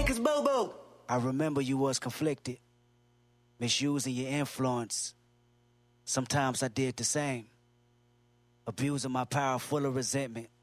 Lakers, boo-boo. I remember you was conflicted, misusing your influence. Sometimes I did the same, abusing my power full of resentment.